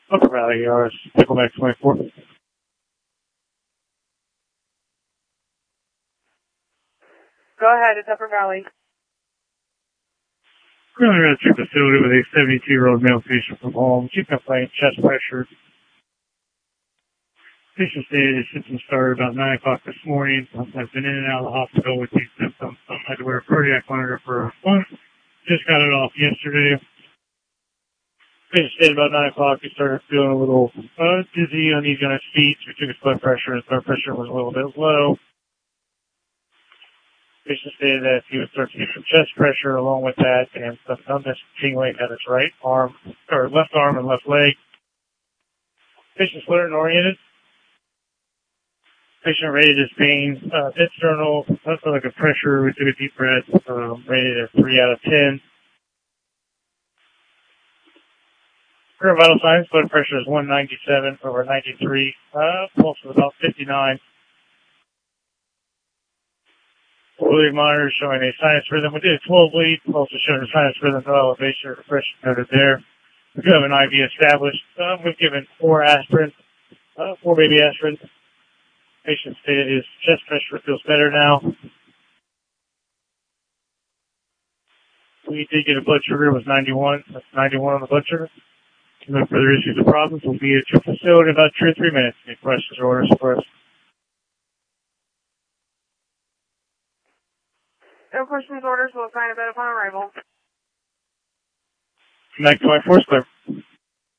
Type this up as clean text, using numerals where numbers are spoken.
Upper Valley ERS, Nickelback 24. Go ahead, it's Upper Valley. Currently at your facility with a 72-year-old male patient from home. She's complaining chest pressure. Patient stated his symptoms started about 9 o'clock this morning. I've been in and out of the hospital with these symptoms. I had to wear a cardiac monitor for a month. Just got it off yesterday. Patient stated about 9 o'clock he started feeling a little dizzy, uneasy on his feet. We took his blood pressure. His blood pressure was a little bit low. Patient stated that he would start to get some chest pressure along with that and some numbness tingling at his right arm, or left arm and left leg. Patient's alert and oriented. Patient rated his pain, external, felt like a pressure. We took a deep breath, rated a 3 out of 10. Current vital signs, blood pressure is 197 over 93, pulse is about 59. Fluid monitor showing a sinus rhythm. We did a 12 lead, also showing a sinus rhythm, no elevation or depression noted there. We do have an IV established. We've given 4 aspirin, 4 baby aspirin. Patient stated his chest pressure feels better now. We did get a blood sugar, it was 91. That's 91 on the blood sugar. No further issues or problems. We'll be at your facility in about 2 or 3 minutes. Any questions or orders for us? No questions or orders. We'll assign a bed upon arrival. Connect to my force clear.